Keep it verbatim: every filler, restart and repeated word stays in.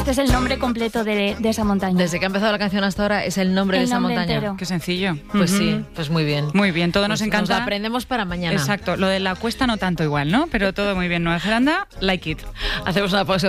Este es el nombre completo de, de esa montaña. Desde que ha empezado la canción hasta ahora es el nombre El de esa nombre montaña. entero. Qué sencillo. Pues Uh-huh. sí, pues muy bien. Muy bien, todo Pues nos encanta. Nos lo aprendemos para mañana. Exacto, lo de la cuesta no tanto igual, ¿no? Pero todo muy bien. Nueva Zelanda, like it. Hacemos una pausa.